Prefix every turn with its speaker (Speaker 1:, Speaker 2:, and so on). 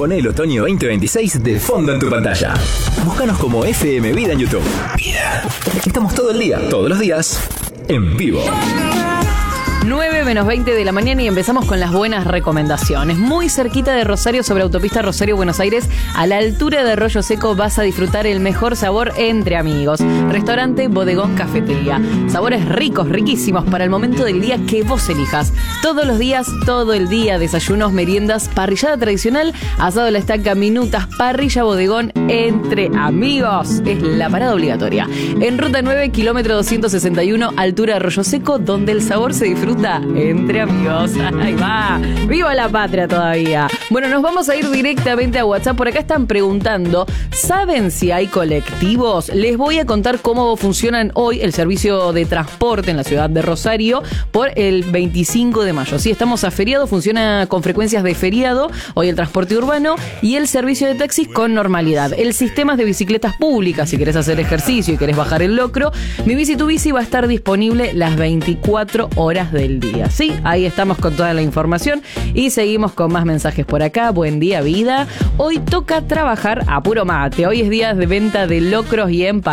Speaker 1: Poné el otoño 2026 de fondo en tu pantalla. Búscanos como FM Vida en YouTube. Vida. Estamos todo el día, todos los días, en vivo.
Speaker 2: 9:20 de la mañana y empezamos con las buenas recomendaciones. Muy cerquita de Rosario, sobre autopista Rosario-Buenos Aires, a la altura de Arroyo Seco, vas a disfrutar el mejor sabor entre amigos. Restaurante Bodegón Cafetería. Sabores ricos, riquísimos para el momento del día que vos elijas. Todos los días, todo el día, desayunos, meriendas, parrillada tradicional, asado a la estaca, minutas, parrilla Bodegón entre amigos. Es la parada obligatoria. En Ruta 9, kilómetro 261, altura de Arroyo Seco, donde el sabor se disfruta entre amigos. Ahí va. ¡Viva la patria todavía! Bueno, nos vamos a ir directamente a WhatsApp. Por acá están preguntando, ¿saben si hay colectivos? Les voy a contar cómo funcionan hoy el servicio de transporte en la ciudad de Rosario por el 25 de mayo. Sí, estamos a feriado, funciona con frecuencias de feriado, hoy el transporte urbano y el servicio de taxis con normalidad. El sistema es de bicicletas públicas, si querés hacer ejercicio y querés bajar el locro, Mi Bici Tu Bici va a estar disponible las 24 horas del día. Sí, ahí estamos con toda la información y seguimos con más mensajes por acá. Buen día, vida. Hoy toca trabajar a puro mate. Hoy es día de venta de locros y empanadas.